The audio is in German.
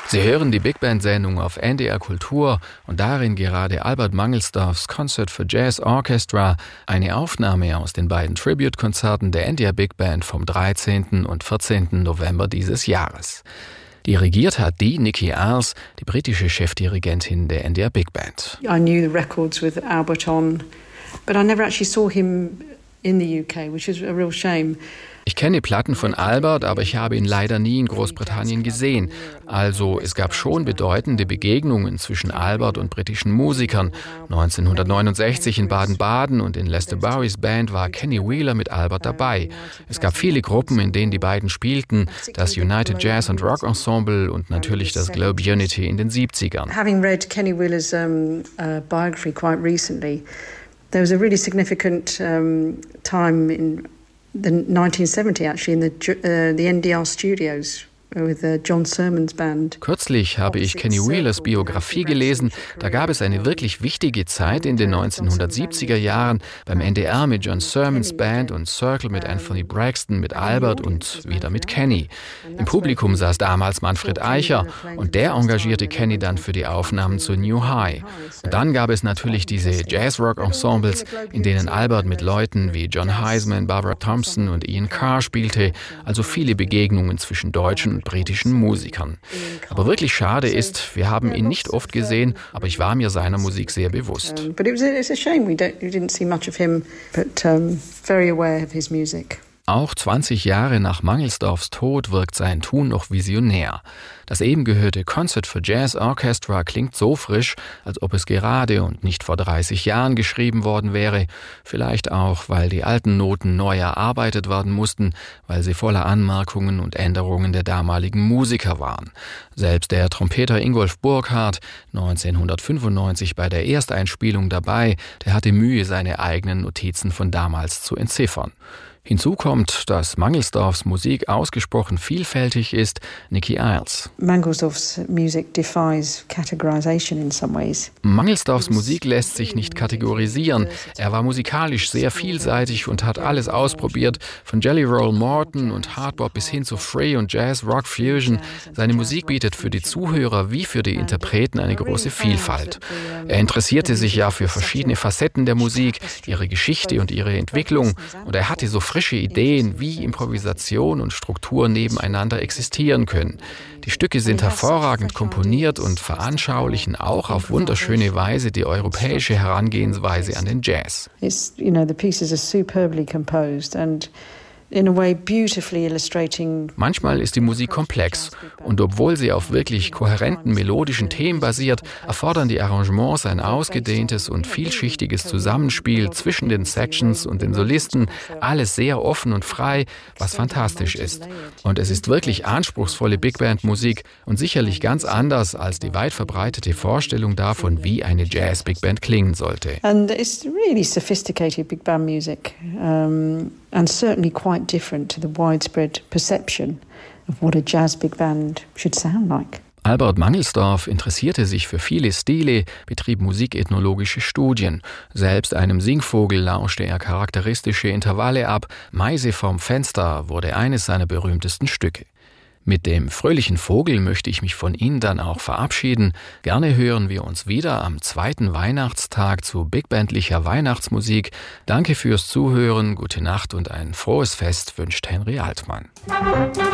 Sie hören die Big Band-Sendung auf NDR Kultur und darin gerade Albert Mangelsdorffs Concert for Jazz Orchestra, eine Aufnahme aus den beiden Tribute-Konzerten der NDR Big Band vom 13. und 14. November dieses Jahres. Dirigiert hat die Nicky Iles, die britische Chefdirigentin der NDR Big Band. I knew the records with Albert on, but I never actually saw him in the UK, which is a real shame. Ich kenne die Platten von Albert, aber ich habe ihn leider nie in Großbritannien gesehen. Also es gab schon bedeutende Begegnungen zwischen Albert und britischen Musikern. 1969 in Baden-Baden und in Lester Bowys Band war Kenny Wheeler mit Albert dabei. Es gab viele Gruppen, in denen die beiden spielten, das United Jazz and Rock Ensemble und natürlich das Globe Unity in den 70ern. Having read Kenny Wheeler's biography quite recently, there was a really significant time in the 1970 actually in the NDR studios with John Sermon's band. Kürzlich habe ich Kenny Wheelers Biografie gelesen. Da gab es eine wirklich wichtige Zeit in den 1970er Jahren beim NDR mit John Sermon's Band und Circle mit Anthony Braxton, mit Albert und wieder mit Kenny. Im Publikum saß damals Manfred Eicher und der engagierte Kenny dann für die Aufnahmen zu New High. Und dann gab es natürlich diese Jazz-Rock-Ensembles, in denen Albert mit Leuten wie John Heisman, Barbara Thompson und Ian Carr spielte, also viele Begegnungen zwischen deutschen und britischen Musikern. Aber wirklich schade ist, wir haben ihn nicht oft gesehen, aber ich war mir seiner Musik sehr bewusst. But it's a shame we didn't see much of him, but very aware of his music. Auch 20 Jahre nach Mangelsdorffs Tod wirkt sein Tun noch visionär. Das eben gehörte Concert for Jazz Orchestra klingt so frisch, als ob es gerade und nicht vor 30 Jahren geschrieben worden wäre. Vielleicht auch, weil die alten Noten neu erarbeitet werden mussten, weil sie voller Anmerkungen und Änderungen der damaligen Musiker waren. Selbst der Trompeter Ingolf Burkhardt, 1995 bei der Ersteinspielung dabei, der hatte Mühe, seine eigenen Notizen von damals zu entziffern. Hinzu kommt, dass Mangelsdorffs Musik ausgesprochen vielfältig ist. Nicky Iles. Mangelsdorffs music defies categorization in some ways. Mangelsdorffs Musik lässt sich nicht kategorisieren. Er war musikalisch sehr vielseitig und hat alles ausprobiert, von Jelly Roll Morton und Hardbop bis hin zu Free und Jazz, Rock, Fusion. Seine Musik bietet für die Zuhörer wie für die Interpreten eine große Vielfalt. Er interessierte sich ja für verschiedene Facetten der Musik, ihre Geschichte und ihre Entwicklung, und er hatte so frische Ideen, wie Improvisation und Struktur nebeneinander existieren können. Die Stücke sind hervorragend komponiert und veranschaulichen auch auf wunderschöne Weise die europäische Herangehensweise an den Jazz. The pieces are superbly composed and in a way beautifully illustrating. Manchmal ist die Musik komplex und obwohl sie auf wirklich kohärenten melodischen Themen basiert, erfordern die Arrangements ein ausgedehntes und vielschichtiges Zusammenspiel zwischen den Sections und den Solisten, alles sehr offen und frei, was fantastisch ist. Und es ist wirklich anspruchsvolle Big Band Musik und sicherlich ganz anders als die weit verbreitete Vorstellung davon, wie eine Jazz Big Band klingen sollte. And it's really sophisticated Big Band music. And certainly quite different to the widespread perception of what a jazz big band should sound like. Albert Mangelsdorff interessierte sich für viele Stile, betrieb musikethnologische Studien. Selbst einem Singvogel lauschte er charakteristische Intervalle ab. Meise vorm Fenster wurde eines seiner berühmtesten Stücke. Mit dem fröhlichen Vogel möchte ich mich von Ihnen dann auch verabschieden. Gerne hören wir uns wieder am 2. Weihnachtstag zu bigbandlicher Weihnachtsmusik. Danke fürs Zuhören, gute Nacht und ein frohes Fest wünscht Henry Altmann.